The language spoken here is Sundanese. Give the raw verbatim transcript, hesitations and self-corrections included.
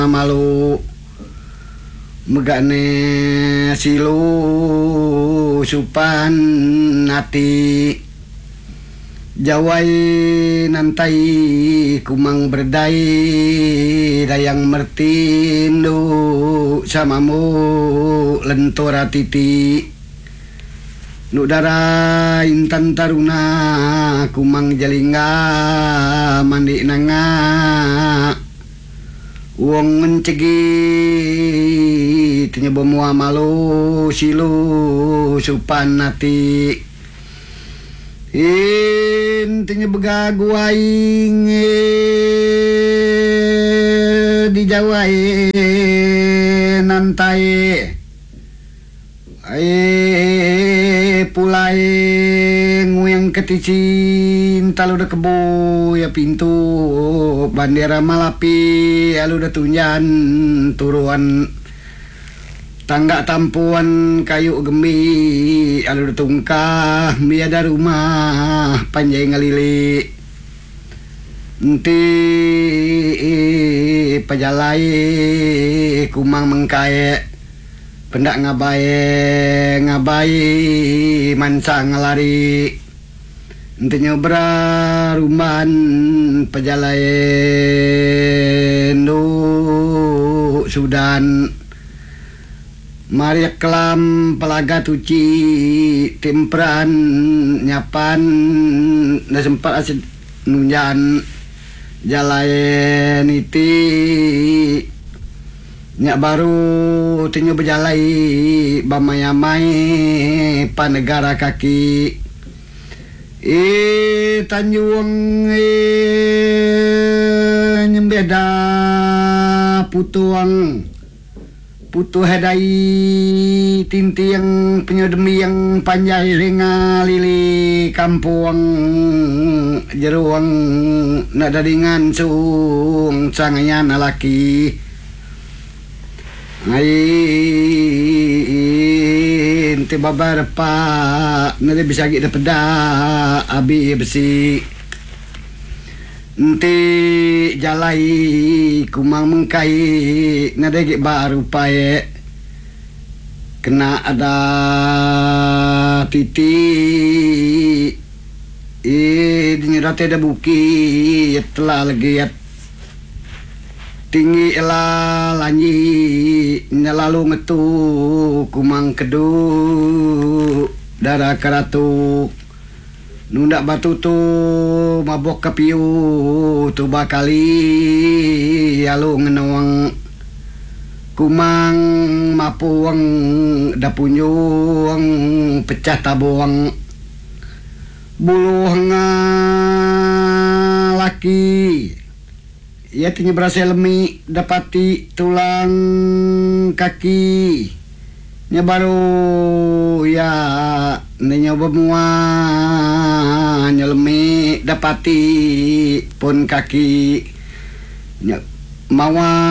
malu megane silu supan nati jawai nantai kumang berdai dayang mertindu samamu lentora titi nudara intan taruna kumang jalingga mandi nanga wong mencegi tanya bomua malu silu supan nati intinya begagu aing di Jawa nantai ai pulai nguyang keticin talu da kebo ya pintu bandera Malapi alu da tunjan turuan tangga tampuan kayu gemi alu da tungkah miada rumah panjai ngalili enti pajalai kumang mengkae pendak ngabai ngabai mansa ngalari intinya beraruman pejalain du Sudan Maria kelam pelaga tuci timperan nyapan da sempat asid nunjan jalain iti nyak baru tinyo berjalai bamayamai panegara kaki e Tanjung e nyembeda putuang putu hedai tinti yang penyodemi yang panjai ringa lili kampung jeruang nadaringan sung sangayan laki ai ente babar pa nade bisa gida peda abi besi ente jalai kumang mengkai nade ge baru pae kena ada titi eh dinyerate ada buki ya telah lagi ya tinggi ela lanyi nyelalu ngetu kumang kedu darah keratu nundak batu tu mabok kapiu tu bakali alu ngenawang kumang mapuang dapunyung pecah tabuang buluh laki ya tinggi berasa lemi dapati tulang kaki nya baru ya nyoba mua nyelemi dapati pun kaki nya mawa